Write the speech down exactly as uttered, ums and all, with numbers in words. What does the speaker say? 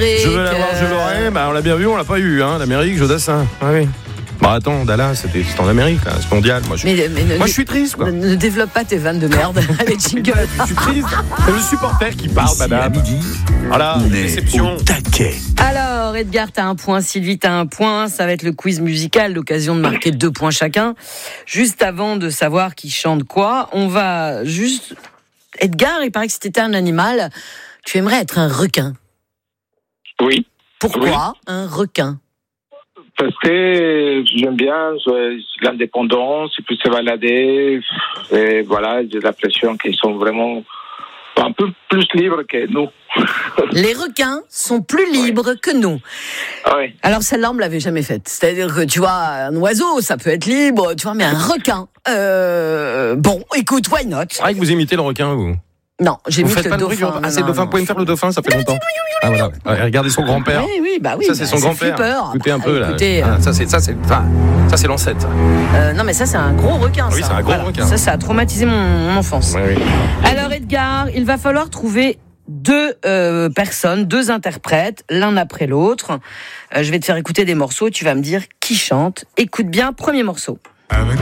Je veux l'avoir, je l'aurai. Bah, on l'a bien vu, on l'a pas eu, hein. L'Amérique, Jodassin. Ah oui. Bah attends, Dallas, c'était, c'était en Amérique, là, c'est mondial. Moi, je, mais, mais ne, moi, je suis triste, quoi. Ne, ne développe pas tes vannes de merde. Allez, jingle. Je suis triste. C'est le supporter qui parle, Ici, madame. à midi, voilà, on est déception. au taquet. Alors, Edgar, t'as un point, Sylvie, t'as un point. Ça va être le quiz musical, l'occasion de marquer deux points chacun. Juste avant de savoir qui chante quoi, on va juste... Edgar, il paraît que si t'étais un animal, tu aimerais être un requin. Oui. Pourquoi oui. Un requin? Parce que j'aime bien l'indépendance, et puis se balader, et voilà, j'ai l'impression qu'ils sont vraiment un peu plus libres que nous. Les requins sont plus libres oui. que nous. Oui. Alors celle-là, on me l'avait jamais faite. C'est-à-dire que tu vois, un oiseau, ça peut être libre, tu vois, mais un requin, euh, bon, écoute, why not? Ah, que vous imitez le requin, vous? Non, j'ai mis le dauphin. Ah, c'est le dauphin. Vous pouvez me faire le dauphin, ça fait longtemps. Ah voilà. Ah, regardez son grand-peur. Oui, oui, bah oui. Ça c'est bah, son c'est grand-père. Flipper. Écoutez un peu ah, là. Écoutez, ah, ça c'est ça c'est enfin, ça c'est l'ancêtre. Euh, non mais ça c'est un gros requin. Ah, oui, ça. c'est un gros voilà. requin. Ça, ça a traumatisé mon, mon enfance. Oui, oui. Alors Edgar, il va falloir trouver deux euh, personnes, deux interprètes, l'un après l'autre. Euh, je vais te faire écouter des morceaux. Tu vas me dire qui chante. Écoute bien, premier morceau. Avec